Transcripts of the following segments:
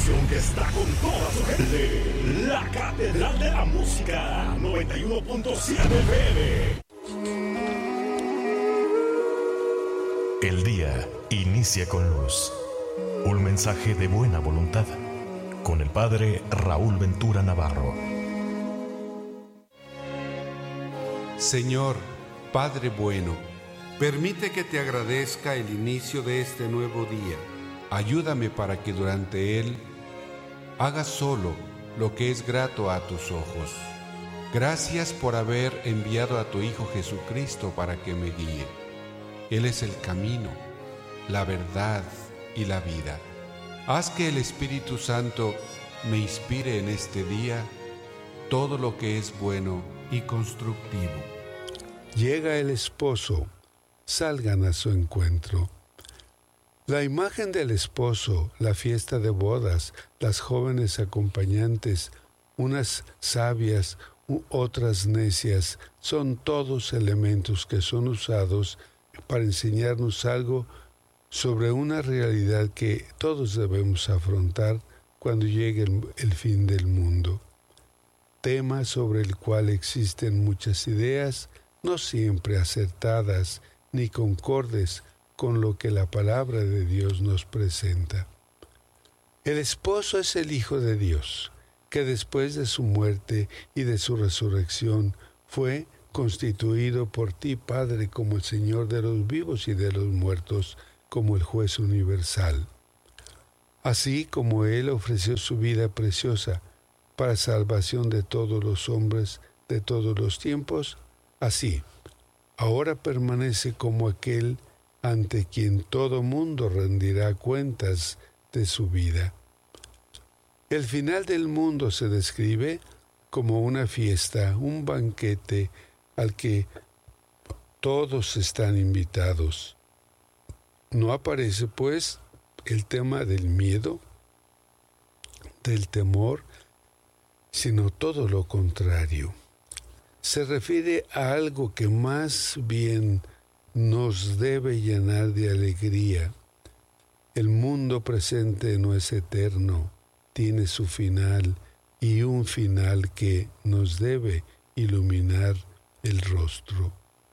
estación que está con toda su gente. La Catedral de la Música, 91.7 FM. El día inicia con luz. Un mensaje de buena voluntad. Con el Padre Raúl Ventura Navarro. Señor, Padre bueno, permite que te agradezca el inicio de este nuevo día. Ayúdame para que durante él haga solo lo que es grato a tus ojos. Gracias por haber enviado a tu Hijo Jesucristo para que me guíe. Él es el camino, la verdad y la vida. Haz que el Espíritu Santo me inspire en este día todo lo que es bueno y constructivo. Llega el esposo, salgan a su encuentro. La imagen del esposo, la fiesta de bodas, las jóvenes acompañantes, unas sabias, otras necias, son todos elementos que son usados para enseñarnos algo sobre una realidad que todos debemos afrontar cuando llegue el fin del mundo. Tema sobre el cual existen muchas ideas, no siempre acertadas ni concordes con lo que la palabra de Dios nos presenta. El esposo es el Hijo de Dios, que después de su muerte y de su resurrección fue constituido por ti, Padre, como el Señor de los vivos y de los muertos, como el juez universal. Así como Él ofreció su vida preciosa para salvación de todos los hombres de todos los tiempos, así, ahora permanece como aquel ante quien todo mundo rendirá cuentas de su vida. El final del mundo se describe como una fiesta, un banquete al que todos están invitados. No aparece, pues, el tema del miedo, del temor, sino todo lo contrario. Se refiere a algo que más bien nos debe llenar de alegría. El mundo presente no es eterno, tiene su final y un final que nos debe iluminar el rostro.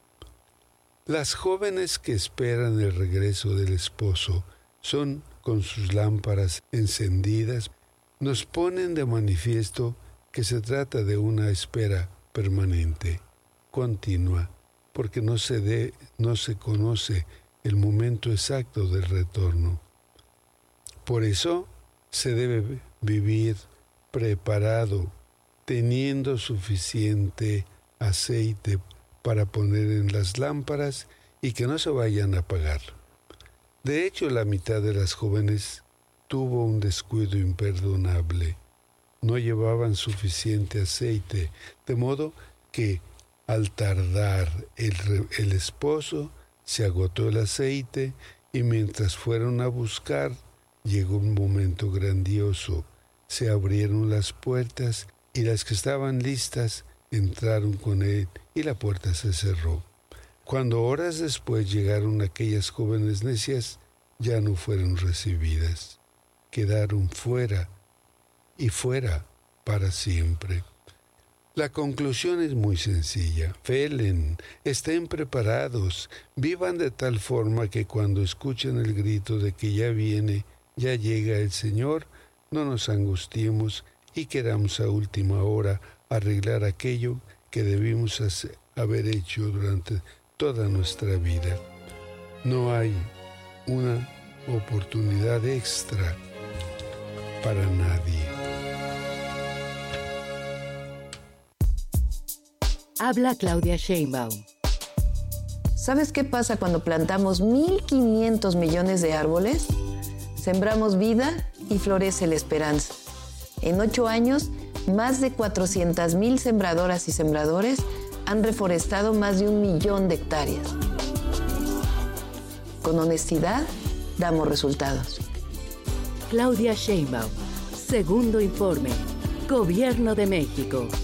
Las jóvenes que esperan el regreso del esposo son, con sus lámparas encendidas, nos ponen de manifiesto que se trata de una espera permanente, continua, porque no se conoce el momento exacto del retorno. Por eso se debe vivir preparado, teniendo suficiente aceite para poner en las lámparas y que no se vayan a apagar. De hecho, la mitad de las jóvenes tuvo un descuido imperdonable. No llevaban suficiente aceite, de modo que al tardar el esposo, se agotó el aceite y mientras fueron a buscar, llegó un momento grandioso. Se abrieron las puertas y las que estaban listas entraron con él y la puerta se cerró. Cuando horas después llegaron aquellas jóvenes necias, ya no fueron recibidas. Quedaron fuera y fuera para siempre. La conclusión es muy sencilla. Velen, estén preparados, vivan de tal forma que cuando escuchen el grito de que ya viene, ya llega el Señor, no nos angustiemos y queramos a última hora arreglar aquello que debimos haber hecho durante toda nuestra vida. No hay una oportunidad extra para nadie. Habla Claudia Sheinbaum. ¿Sabes qué pasa cuando plantamos 1.500 millones de árboles? Sembramos vida y florece la esperanza. En 8 años, más de 400,000 sembradoras y sembradores han reforestado más de 1 millón de hectáreas. Con honestidad, damos resultados. Claudia Sheinbaum. Segundo informe. Gobierno de México.